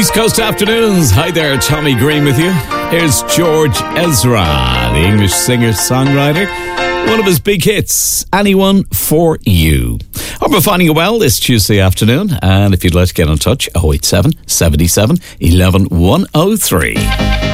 East Coast Afternoons. Hi there, Tommy Green with you. Here's George Ezra, the English singer-songwriter. One of his big hits, Anyone for You. Hope you're finding it well this Tuesday afternoon. And if you'd like to get in touch, 087 77 11 103.